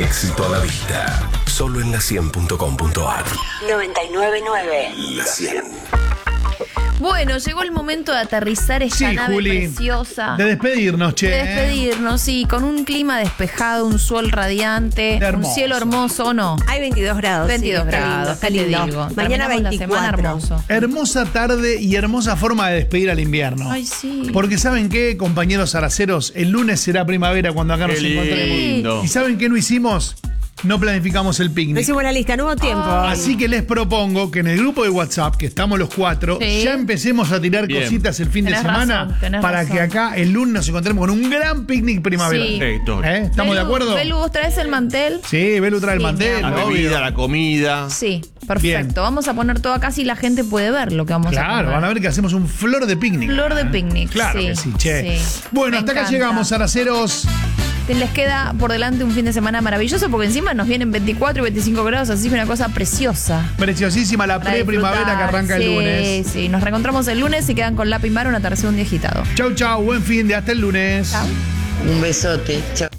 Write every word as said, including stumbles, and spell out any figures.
éxito a la vista. Solo en la cien punto com punto a r. noventa y nueve punto nueve. La cien. Bueno, llegó el momento de aterrizar esta Sí, nave Juli, preciosa. de despedirnos, che. De despedirnos, sí, con un clima despejado, un sol radiante, Hermoso. un cielo hermoso, ¿o no? Hay veintidós grados. veintidós sí, está grados, lindo, está ¿qué te lindo. digo? Mañana Terminamos la semana veinticuatro. hermoso. Hermosa tarde y hermosa forma de despedir al invierno. Ay, sí. Porque ¿saben qué, compañeros araceros? El lunes será primavera cuando acá nos Qué encontremos. lindo. ¿Y saben qué no hicimos? No planificamos el No picnic. hicimos la lista, no hubo tiempo. Así que les propongo que en el grupo de WhatsApp, que estamos los cuatro, Sí. ya empecemos a tirar Bien. cositas el fin Tenés de semana razón, tenés para razón. que acá el lunes nos encontremos con un gran picnic primavera. Sí. Perfecto. ¿Eh? ¿Estamos de Belu, acuerdo? Belu, ¿vos traes el mantel? Sí, Belu trae el Sí, mantel, La mi amor. bebida, obvio. la comida. Sí, perfecto. Bien. Vamos a poner todo acá si la gente puede ver lo que vamos a poner. Claro, van a ver que hacemos un flor de picnic. Flor de picnic. Claro sí, que sí, che. sí. Bueno, Me hasta acá encanta. llegamos, araceros. Les queda por delante un fin de semana maravilloso porque encima nos vienen veinticuatro y veinticinco grados, así que una cosa preciosa. Preciosísima la para pre-primavera que disfrutar. arranca sí, el lunes. Sí, sí. Nos reencontramos el lunes y quedan con Lápiz Mar, una tercera, un día agitado. Chau, chau, buen fin de hasta el lunes. Chau. Un besote. Chao.